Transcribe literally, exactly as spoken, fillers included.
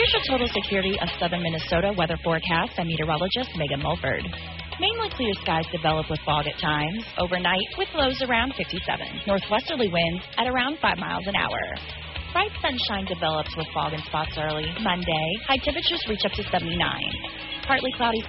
Here's your total security of southern Minnesota weather forecast by meteorologist Megan Mulford. Mainly clear skies develop with fog at times. Overnight with lows around fifty-seven. Northwesterly winds at around five miles an hour. Bright sunshine develops with fog in spots early. Monday, high temperatures reach up to seventy-nine. Partly cloudy